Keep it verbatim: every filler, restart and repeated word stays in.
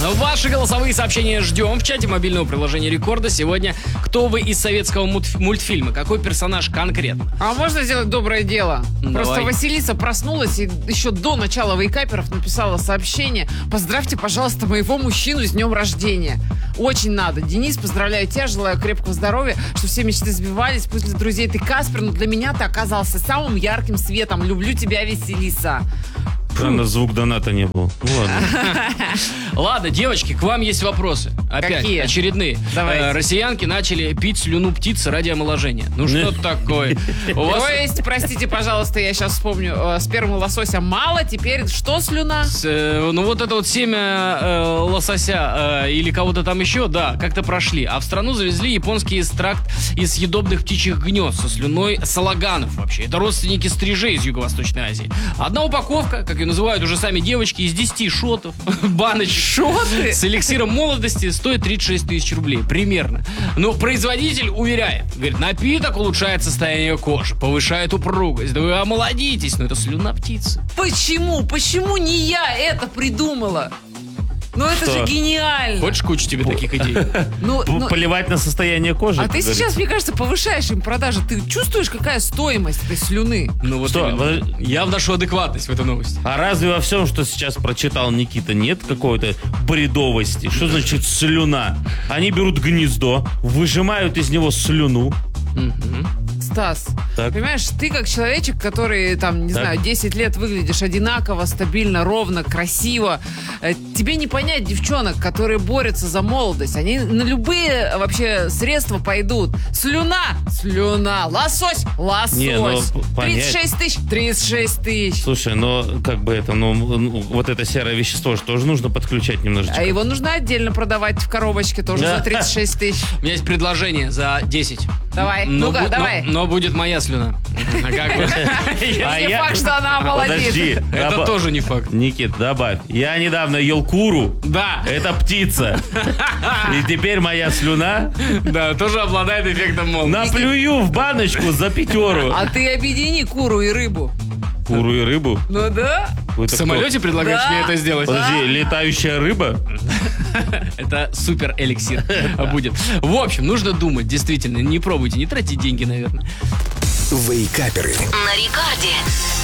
Ваши голосовые сообщения ждем в чате мобильного приложения Рекорда. Сегодня кто вы из советского мультфильма? Какой персонаж конкретно? А можно сделать доброе дело? Давай. Просто Василиса проснулась и еще до начала вейкаперов написала сообщение: поздравьте, пожалуйста, моего мужчину с днем рождения. Очень надо. Денис, поздравляю тебя, желаю крепкого здоровья, чтобы все мечты сбивались. Пусть для друзей ты Каспер, но для меня ты оказался самым ярким светом. Люблю тебя, Василиса. Странно, звук доната не был. Ну ладно. Ладно, девочки, к вам есть вопросы. Опять, Какие? очередные. Давайте. Э, россиянки начали пить слюну птицы ради омоложения. Ну что такое? У вас То есть, простите, пожалуйста, я сейчас вспомню, э, спермы лосося мало, теперь что слюна? с, э, ну вот это вот семя э, лосося э, или кого-то там еще, да, как-то прошли. А в страну завезли японский экстракт из съедобных птичьих гнезд со слюной салаганов вообще. Это родственники стрижей из Юго-Восточной Азии. Одна упаковка, как ее называют уже сами девочки, из десяти шотов, баночек Шоты? с эликсиром молодости стоит тридцать шесть тысяч рублей, примерно. Но производитель уверяет, говорит, напиток улучшает состояние кожи, повышает упругость, да вы омолодитесь, но это слюна птицы. Почему? Почему не я это придумала? Ну это Что? же гениально. Хочешь кучу тебе таких идей? Ну, П- ну, Поливать на состояние кожи. а как ты говорится. сейчас, мне кажется, повышаешь им продажи. Ты чувствуешь, какая стоимость этой слюны? Ну вот Что? именно. Я вношу адекватность в эту новость. А разве во всем, что сейчас прочитал Никита, нет какой-то бредовости? Что значит слюна? Они берут гнездо, выжимают из него слюну. Стас, Так. понимаешь, ты как человечек, который, там, не Так. знаю, десять лет выглядишь одинаково, стабильно, ровно, красиво. Э, Тебе не понять девчонок, которые борются за молодость. Они на любые вообще средства пойдут. Слюна, слюна, лосось, лосось. Не, ну, понять. тридцать шесть тысяч, тридцать шесть тысяч. Слушай, но как бы это, ну, ну, вот это серое вещество же тоже нужно подключать немножечко. А его нужно отдельно продавать в коробочке тоже Да. за тридцать шесть тысяч. У меня есть предложение за десять. Давай, Но ну-ка, бу- давай. Но, но будет моя слюна. А как бы? А Не я- факт, что она омолодит. Подожди. Это доба- тоже не факт. Никит, добавь. Я недавно ел куру. Да, Это птица. И теперь моя слюна да, тоже обладает эффектом молодости. наплюю в баночку за пятеру. А ты объедини куру и рыбу. Куру и рыбу? Ну да. В Это самолете предлагаешь Да. мне это сделать? кто? Подожди, летающая рыба? Это супер эликсир будет. В общем, нужно думать, действительно, не пробуйте, не тратите деньги, наверное. Вейкаперы. На рекорде.